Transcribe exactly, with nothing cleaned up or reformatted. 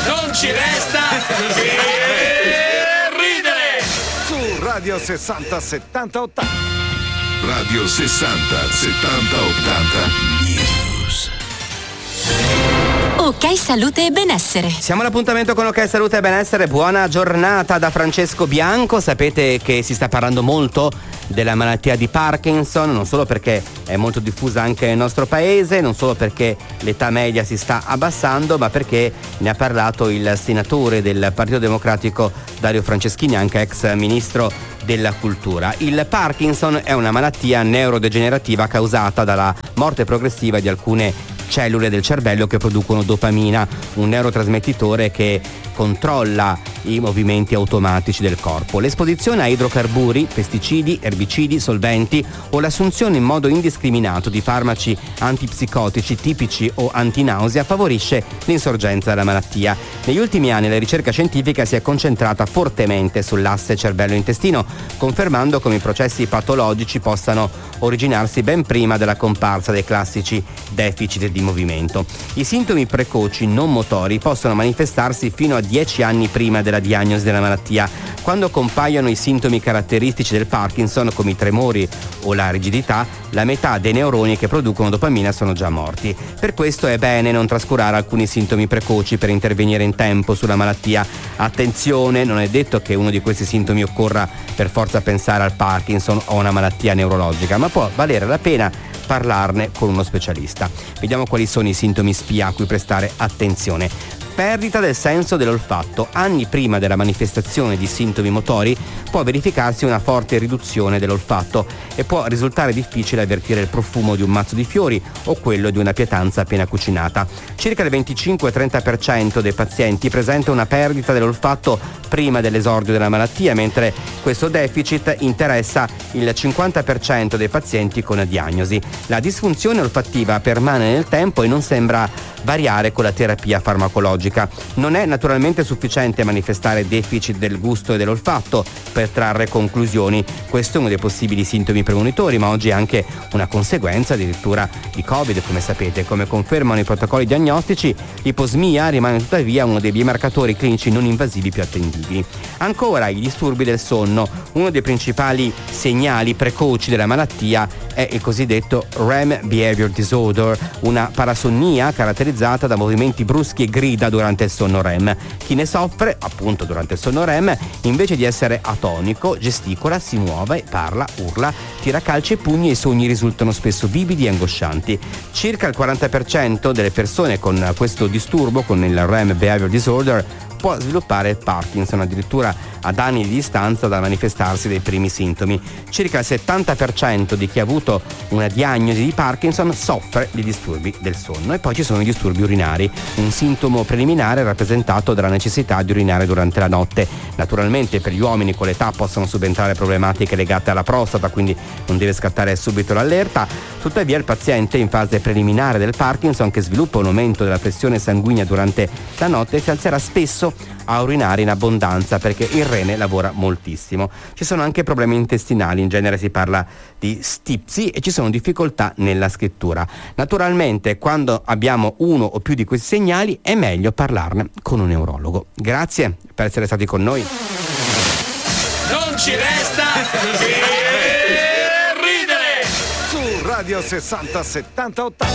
non ci resta che ridere. Su Radio sessanta settanta ottanta. Radio sessanta settanta ottanta News. Ok Salute e Benessere. Siamo all'appuntamento con Ok Salute e Benessere. Buona giornata da Francesco Bianco. Sapete che si sta parlando molto della malattia di Parkinson, non solo perché è molto diffusa anche nel nostro paese, non solo perché l'età media si sta abbassando, ma perché ne ha parlato il senatore del Partito Democratico Dario Franceschini, anche ex ministro della cultura. Il Parkinson è una malattia neurodegenerativa causata dalla morte progressiva di alcune cellule del cervello che producono dopamina, un neurotrasmettitore che controlla i movimenti automatici del corpo. L'esposizione a idrocarburi, pesticidi, erbicidi, solventi o l'assunzione in modo indiscriminato di farmaci antipsicotici tipici o antinausea favorisce l'insorgenza della malattia. Negli ultimi anni la ricerca scientifica si è concentrata fortemente sull'asse cervello-intestino, confermando come i processi patologici possano originarsi ben prima della comparsa dei classici deficit di movimento. I sintomi precoci non motori possono manifestarsi fino a dieci anni prima della diagnosi della malattia. Quando compaiono i sintomi caratteristici del Parkinson, come i tremori o la rigidità, la metà dei neuroni che producono dopamina sono già morti. Per questo è bene non trascurare alcuni sintomi precoci per intervenire in tempo sulla malattia. Attenzione, non è detto che uno di questi sintomi occorra per forza pensare al Parkinson o a una malattia neurologica, ma può valere la pena parlarne con uno specialista. Vediamo quali sono i sintomi spia a cui prestare attenzione. Perdita del senso dell'olfatto. Anni prima della manifestazione di sintomi motori può verificarsi una forte riduzione dell'olfatto e può risultare difficile avvertire il profumo di un mazzo di fiori o quello di una pietanza appena cucinata. Circa il venticinque trenta per cento dei pazienti presenta una perdita dell'olfatto prima dell'esordio della malattia, mentre questo deficit interessa il cinquanta per cento dei pazienti con diagnosi. La disfunzione olfattiva permane nel tempo e non sembra variare con la terapia farmacologica. Non è naturalmente sufficiente manifestare deficit del gusto e dell'olfatto per trarre conclusioni. Questo è uno dei possibili sintomi premonitori, ma oggi è anche una conseguenza addirittura di Covid, come sapete. Come confermano i protocolli diagnostici, l'iposmia rimane tuttavia uno dei biomarcatori clinici non invasivi più attendibili. Ancora, i disturbi del sonno. Uno dei principali segnali precoci della malattia è il cosiddetto R E M Behavior Disorder, una parasonnia caratterizzata da movimenti bruschi e grida durante il sonno R E M. Chi ne soffre, appunto durante il sonno R E M, invece di essere atonico, gesticola, si muove, parla, urla, tira calci e pugni e i sogni risultano spesso vividi e angoscianti. Circa il quaranta per cento delle persone con questo disturbo, con il R E M Behavior Disorder, può sviluppare il Parkinson addirittura ad anni di distanza dal manifestarsi dei primi sintomi. Circa il settanta per cento di chi ha avuto una diagnosi di Parkinson soffre di disturbi del sonno. E poi ci sono i disturbi urinari, un sintomo preliminare rappresentato dalla necessità di urinare durante la notte. Naturalmente per gli uomini con l'età possono subentrare problematiche legate alla prostata, quindi non deve scattare subito l'allerta. Tuttavia il paziente in fase preliminare del Parkinson, che sviluppa un aumento della pressione sanguigna durante la notte, si alzerà spesso a urinare in abbondanza perché il rene lavora moltissimo. Ci sono anche problemi intestinali, in genere si parla di stipsi e ci sono difficoltà nella scrittura. Naturalmente quando abbiamo uno o più di questi segnali è meglio parlarne con un neurologo. Grazie per essere stati con noi. Non ci resta che ridere. Su Radio sessanta settanta ottanta.